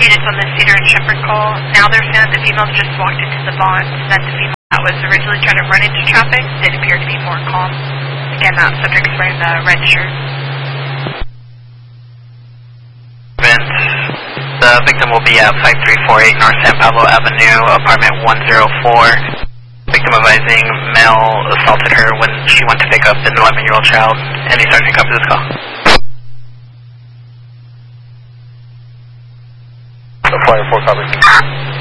units on the Cedar and Shepherd call. Now they're saying that the female just walked into the bond, that the female that was originally trying to run into traffic did appear to be more calm. Again, that subject's wearing the red shirt. The victim will be at 5348 North San Pablo Avenue, apartment 104. Victim advising male assaulted her when she went to pick up an 11-year-old child. Any sergeant copy this call? So 4 copy.